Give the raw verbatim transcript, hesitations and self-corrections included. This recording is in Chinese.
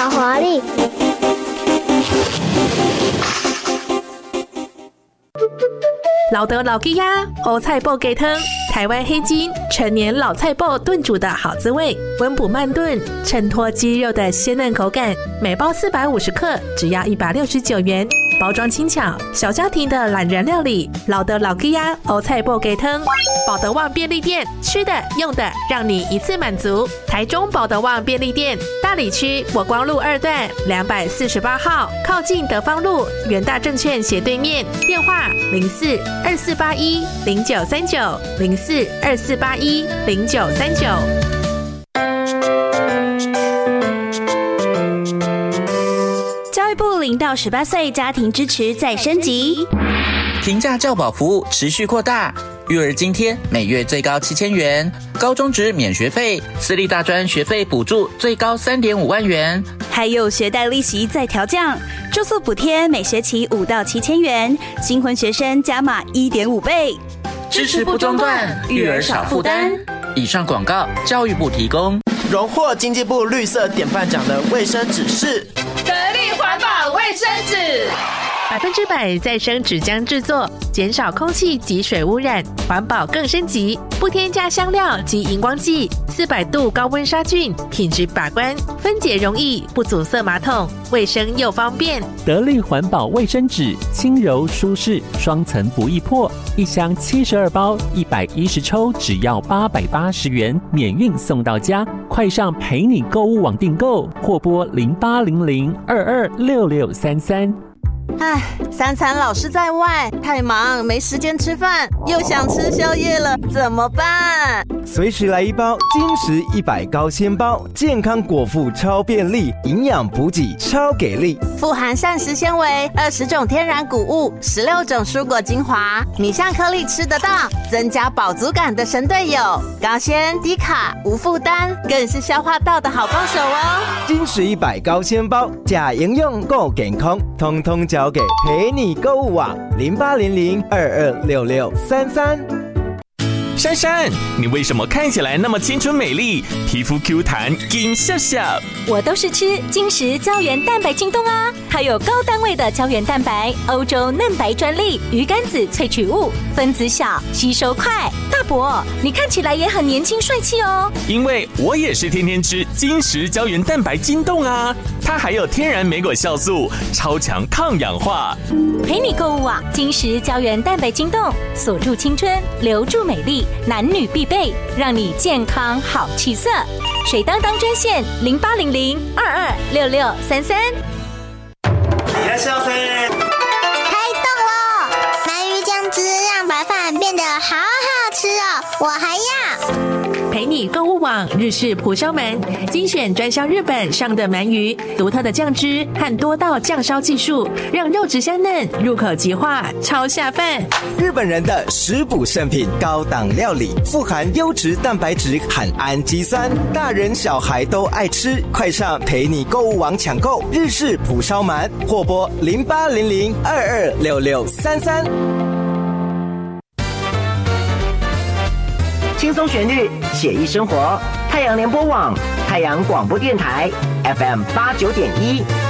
活力。 老德老吉呀，欧菜脯鸡汤，台湾黑金陈年老菜脯炖煮的好滋味，温补慢炖，衬托鸡肉的鲜嫩口感。每包四百五十克，只要一百六十九元。包装轻巧，小家庭的懒人料理。老德老吉呀，欧菜脯鸡汤，保德旺便利店，吃的用的让你一次满足。台中保德旺便利店，大里区国光路二段两百四十八号，靠近德芳路元大证券斜对面。电话零四二四八一零九三九零四二四八一零九三九。 教育部零到十八岁家庭支持再升级， 平价教保服务持续扩大，育儿津贴每月最高七千元，高中职免学费，私立大专学费补助最高三点五万元， 还有学贷利息再调降，住宿补贴每学期五到七千元，新婚学生加码一点五倍， 支持不中断，育儿少负担。以上广告，教育部提供。 荣获经济部绿色典范奖的卫生纸是得力环保卫生纸， 百分之百再生纸浆制作，减少空气及水污染，环保更升级，不添加香料及荧光剂，四百度高温杀菌，品质把关，分解容易，不阻塞马桶，卫生又方便。 得力环保卫生纸，轻柔舒适，双层不易破，一箱七十二包，一百一十抽，只要八百八十元，免运送到家。快上陪你购物网订购，或拨零八零零二二六六三三。 唉，三餐老是在外，太忙没时间吃饭，又想吃宵夜了，怎么办？ 随时来一包金石一百高纤包，健康果腹超便利，营养补给超给力， 富含膳食纤维，二十种天然谷物，十六种蔬果精华，米香颗粒吃得到，增加饱足感的神队友，高纤低卡无负担，更是消化道的好帮手哦。 金石一百高纤包，假营养够健康，通通交给陪你购物网零八零零二二六六三三。 珊珊，你为什么看起来那么青春美丽，皮肤 Q 弹金笑笑？ 我都是吃金石胶原蛋白晶冻啊，它有高单位的胶原蛋白，欧洲嫩白专利，鱼肝子萃取物，分子小，吸收快。大伯，你看起来也很年轻帅气哦。 因为我也是天天吃金石胶原蛋白晶冻啊，它还有天然莓果酵素，超强抗氧化。 陪你购物网，金石胶原蛋白晶冻，锁住青春，留住美丽。男女必备，让你健康好气色。水当当专线零八零零二二六六三三。 いらっしゃいませ。 开动喽！鳗鱼酱汁让白饭变得好好吃哦，我还要。 陪你购物网日式蒲烧鳗，精选专销日本上的鳗鱼，独特的酱汁和多道酱烧技术，让肉质香嫩，入口即化，超下饭。 日本人的食补圣品，高档料理，富含优质蛋白质和氨基酸，大人小孩都爱吃。快上陪你购物网抢购日式蒲烧鳗，或拨零八零零二二六六三三。 轻松旋律，写意生活。太阳联播网，太阳广播电台 F M 八九点一。